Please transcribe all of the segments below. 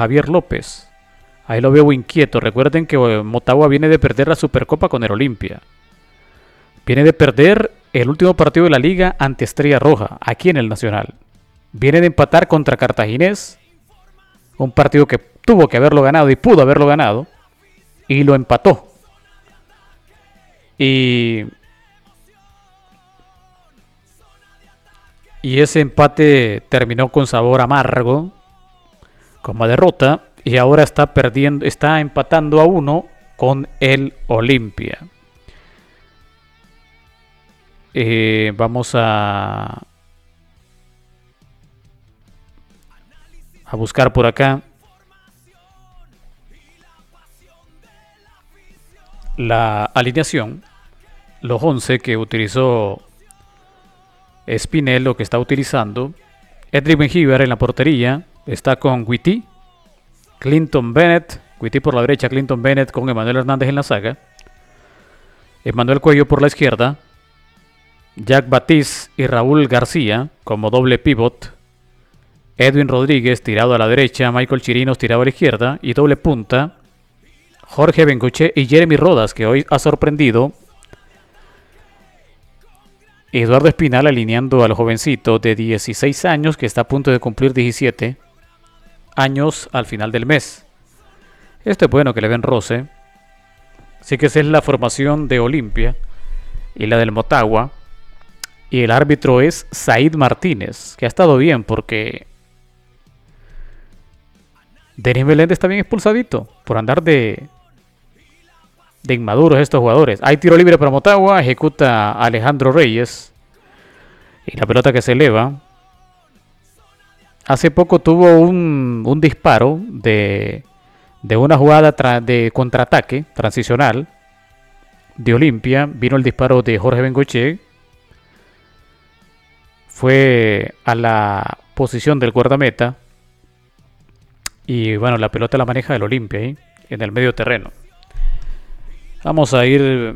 Javier López. Ahí lo veo inquieto. Recuerden que Motagua viene de perder la Supercopa con el Olimpia. Viene de perder el último partido de la liga ante Estrella Roja, aquí en el Nacional. Viene de empatar contra Cartaginés, un partido que tuvo que haberlo ganado y pudo haberlo ganado, y lo empató. Y ese empate terminó con sabor amargo, como derrota, y ahora está empatando a 1 con el Olimpia. Vamos a buscar por acá la alineación, los 11 que utilizó Espinel, lo que está utilizando. Edric Mengíbar en la portería, está con Witty, Clinton Bennett, Witty por la derecha, Clinton Bennett con Emanuel Hernández en la saga, Emanuel Cuello por la izquierda, Jack Batiste y Raúl García como doble pivot, Edwin Rodríguez tirado a la derecha, Michael Chirinos tirado a la izquierda, y doble punta Jorge Bengoche y Jeremy Rodas, que hoy ha sorprendido. Eduardo Espinal alineando al jovencito de 16 años que está a punto de cumplir 17 años al final del mes. Esto es bueno que le den roce. Así que esa es la formación de Olimpia y la del Motagua. Y el árbitro es Said Martínez, que ha estado bien porque Denis Meléndez está bien expulsadito por andar de inmaduros estos jugadores. Hay tiro libre para Motagua, ejecuta Alejandro Reyes y la pelota que se eleva. Hace poco tuvo un disparo de una jugada de contraataque transicional de Olimpia. Vino el disparo de Jorge Bengoche, fue a la posición del guardameta y bueno, la pelota la maneja el Olimpia ahí en el medio terreno. Vamos a ir.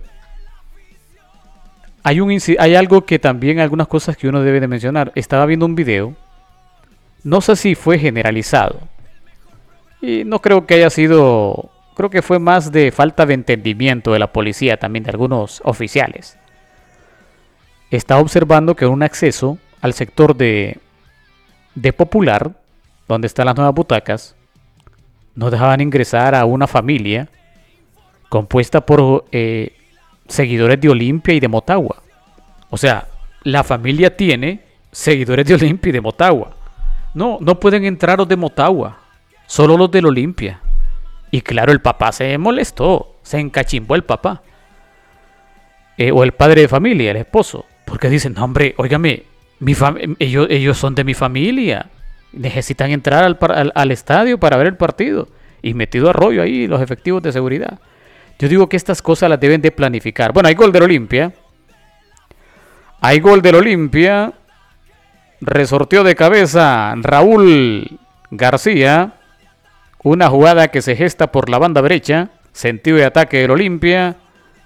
Hay algo que también, algunas cosas que uno debe de mencionar. Estaba viendo un video, no sé si fue generalizado, y no creo que haya sido, creo que fue más de falta de entendimiento de la policía, también de algunos oficiales. Estaba observando que en un acceso al sector de Popular, donde están las nuevas butacas, no dejaban ingresar a una familia compuesta por seguidores de Olimpia y de Motagua. O sea, la familia tiene seguidores de Olimpia y de Motagua. No pueden entrar los de Motagua, solo los del Olimpia. Y claro, el papá se molestó, se encachimbó el papá. O el padre de familia, el esposo. Porque dicen, no hombre, óigame, ellos son de mi familia. Necesitan entrar al estadio para ver el partido. Y metido a rollo ahí los efectivos de seguridad. Yo digo que estas cosas las deben de planificar. Bueno, hay gol del Olimpia. Hay gol del Olimpia. Resorteó de cabeza Raúl García. Una jugada que se gesta por la banda derecha. Sentido de ataque del Olimpia.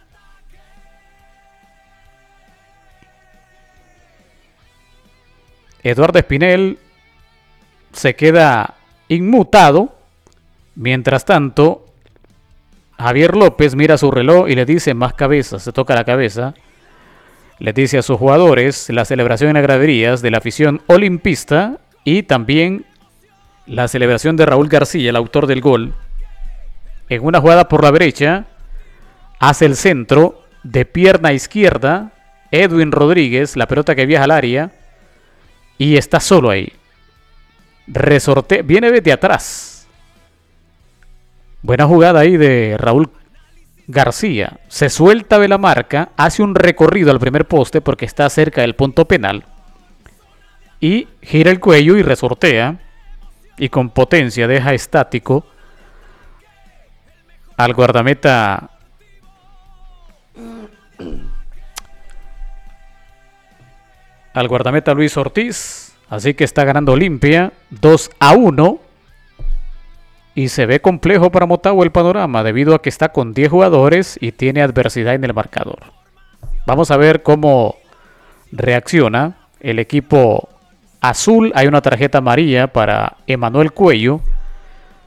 Eduardo Espinel se queda inmutado. Mientras tanto, Javier López mira su reloj y le dice más cabezas, se toca la cabeza. Le dice a sus jugadores la celebración en las graderías de la afición olimpista y también la celebración de Raúl García, el autor del gol. En una jugada por la derecha, hace el centro de pierna izquierda, Edwin Rodríguez, la pelota que viaja al área y está solo ahí. Resorte, viene desde atrás. Buena jugada ahí de Raúl García. Se suelta de la marca, hace un recorrido al primer poste porque está cerca del punto penal. Y gira el cuello y resortea. Y con potencia deja estático al guardameta Luis Ortiz. Así que está ganando Olimpia 2-1. Y se ve complejo para Motagua el panorama debido a que está con 10 jugadores y tiene adversidad en el marcador. Vamos a ver cómo reacciona el equipo azul. Hay una tarjeta amarilla para Emanuel Cuello.